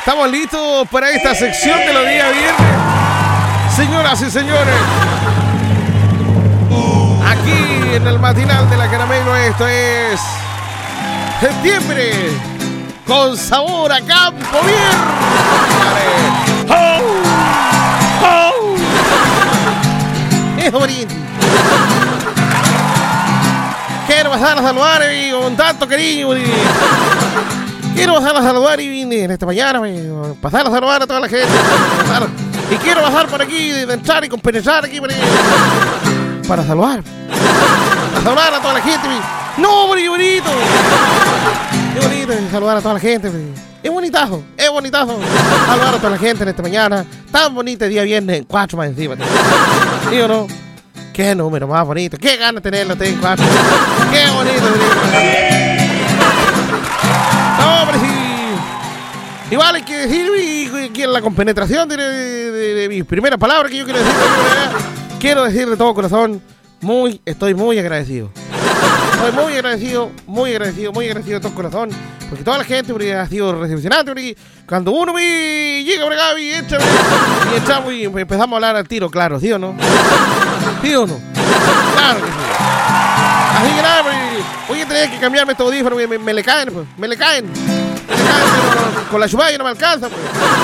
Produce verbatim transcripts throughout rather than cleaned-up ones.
Estamos listos para esta sección de los días viernes. Señoras y señores, aquí en el matinal de la Caramelo, esto es septiembre con sabor a campo viernes. ¡Oh! ¡Oh! Es bonito. Quiero pasar a saludar y con tanto cariño. Y... Quiero pasar a saludar y vine en esta mañana, pasar a saludar a toda la gente. Pasar, y quiero pasar por aquí, de entrar y compenetrar aquí por aquí, para saludar. Para saludar a toda la gente. No, qué bonito. Qué bonito saludar a toda la gente. Es bonitazo, es bonitazo saludar a toda la gente en esta mañana. Tan bonito día viernes en cuatro más encima. ¿Sí o no? Qué número más bonito. Qué ganas de tenerlo en cuatro. Qué bonito. No, hombre, sí. Igual hay que decir que la compenetración de, de, de, de mis primeras palabras que yo quiero decir. Quiero decir de todo corazón, muy, estoy muy agradecido. Estoy muy agradecido, muy agradecido, muy agradecido de todo corazón. Porque toda la gente ha sido recepcionante. Porque cuando uno me llega por acá y echa, y echamos y empezamos a hablar al tiro, claro, ¿sí o no? ¿Sí o no? Claro que sí. Así que nada, pues, voy a tener que cambiarme estos audífonos, me, me, me le caen, pues, me le caen. Me le caen, pero con la chubaya no me alcanza, pues.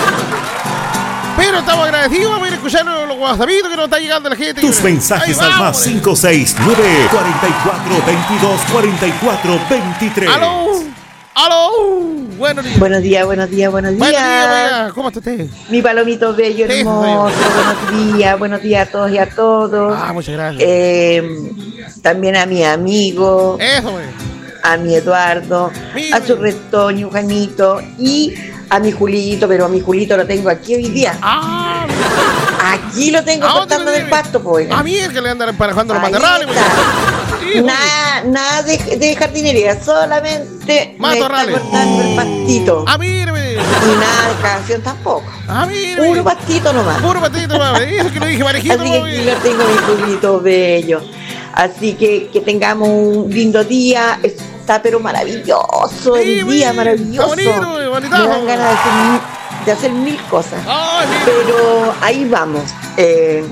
Pero estamos agradecidos, vamos a ir a escuchar los whatsappitos que nos está llegando la gente. Tus mensajes al más cinco seis nueve, cuatro cuatro, veintidós, cuarenta y cuatro, veintitrés. ¡Aló! ¡Aló! Buenos días. Buenos días, buenos días, buenos días. Buenos días, ¿cómo está usted? Mi palomito bello, hermoso. Buenos días, buenos días a todos y a todos. Ah, muchas gracias. Eh, también a mi amigo. Eso, güey. A mi Eduardo. Mira. A su retoño, Juanito. Y a mi Julito, pero a mi Julito lo tengo aquí hoy día. Ah, aquí lo tengo cortando del pasto, pues. A mí es que le andan emparejando los matorrales, güey. Nada, nada de, de jardinería, solamente matorrales. Me está cortando el pastito. Ah, mírame. Y nada de canción tampoco. Ah, mírame. Puro pastito nomás. Puro pastito nomás. Eso que lo dije parejito. Así que aquí lo tengo mi Julito bello. Así que que tengamos un lindo día. Está pero maravilloso, sí, el día maravilloso. Bonito, bonito. Me dan ganas de hacer, de hacer mil cosas. Ay, pero ahí vamos. Eh,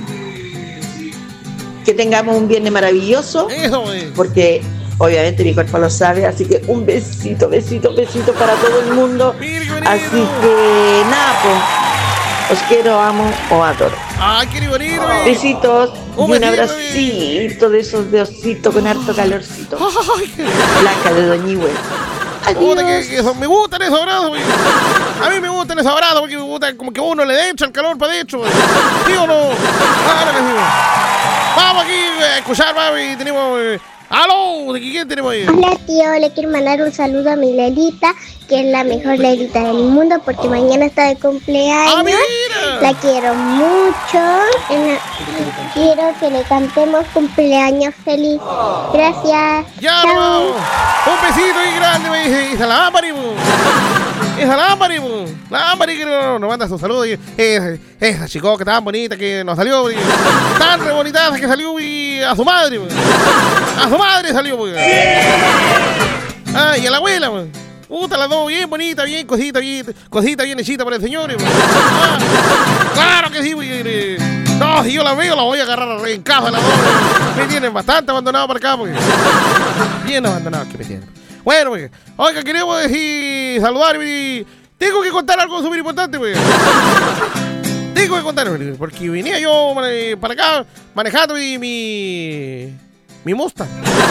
que tengamos un viernes maravilloso. Eso, porque obviamente mi cuerpo lo sabe. Así que un besito, besito, besito para todo el mundo. Así que nada, pues. Os quiero, amo, os adoro. Ay, qué bonito. Besitos. Un, y un abracito de esos de osito con harto calorcito. Ay, Blanca de Doñihue. Adiós. Que, que son, me gustan esos abrazos, güey. A mí me gustan esos abrazos porque me gustan como que uno le echa el calor para adentro, güey. ¿Sí o no? Claro que sí, güey. Vamos aquí a escuchar, mami. Tenemos... Eh, ¡aló! ¿De quién tenemos ahí? Hola, tío. Le quiero mandar un saludo a mi Lelita, que es la mejor Lelita del mundo, porque mañana está de cumpleaños. ¡Ah, mira! La quiero mucho. La... Quiero que le cantemos cumpleaños feliz. Gracias. ¡Ya! Chao. Un besito ahí grande, me dice. ¡Esa la Ámari! ¡Esa la Ámari! La Ámari que nos no manda su saludo. Esa, esa chicoca tan bonita que nos salió. Tan re bonita que salió y a su madre. A su madre salió. Ah, y a la abuela. Puta, las dos bien bonitas, bien cosita, bien, cosita bien hechita para el señor. Ah, claro que sí, güey. No, si yo la veo, la voy a agarrar en casa. La dos. Me tienen bastante abandonado para acá, porque bien abandonado que me tienen. Bueno, güey. Oiga, queremos decir, saludar y tengo que contar algo súper importante, güey. Tengo que contar, porque venía yo para acá manejando mi mi, mi Mustang.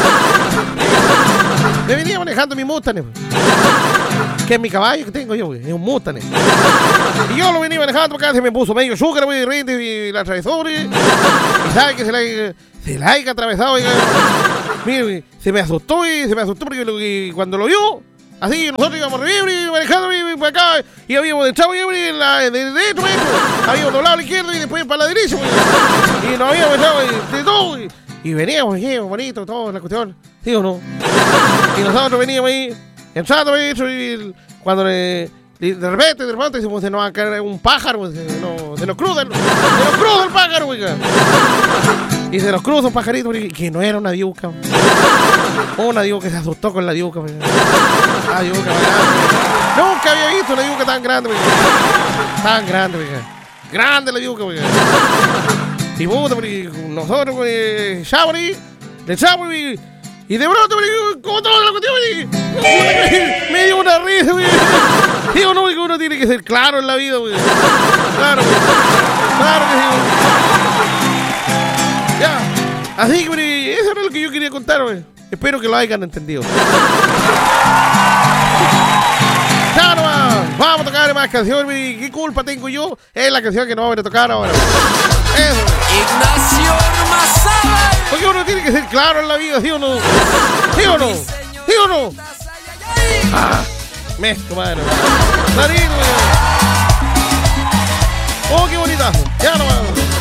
Me venía manejando mi Mustang, que es mi caballo que tengo yo, güey. Es un Mustang. Y yo lo venía manejando porque se me puso medio azúcar, güey, y la atravesó, güey. Y sabe que se la, se la haya atravesado, güey. Mire, güey, se me asustó y se me asustó porque lo, y cuando lo vio, así nosotros íbamos re bien, manejando por acá y habíamos echado en la de derecho, güey. Habíamos doblado a la izquierda y después para la derecha, güey. Y nos habíamos echado de todo, güey. Y veníamos, güey, bonito, todo, la cuestión. ¿Sí o no? Y nosotros veníamos ahí, entrando, güey, y cuando le, de repente, de repente, se nos va a caer un pájaro, se nos, se nos cruza, se nos cruza el pájaro, güey. Y se nos cruza un pajarito que no era una diuca. Una diuca que se asustó con la diuca. La diuca, nunca había visto una diuca tan grande. Tan grande, grande la diuca. Y puta, nosotros, ya, le echamos y de pronto, como toda la cuestión, me dio una risa. Digo, no, que uno tiene que ser claro en la vida. Claro, claro que sí. Ya. Así que eso era lo que yo quería contar, wey. Espero que lo hayan entendido. Ya nomás, vamos a tocar más canciones. ¿Qué culpa tengo yo? Es la canción que no vamos a tocar ahora. Eso. Ignacio Ormazábal. Porque uno tiene que ser claro en la vida, ¿sí o no? ¿Sí o no? ¿Sí o no? Ah, mezco, madre. Clarito, oh, qué bonitazo. Ya nomás.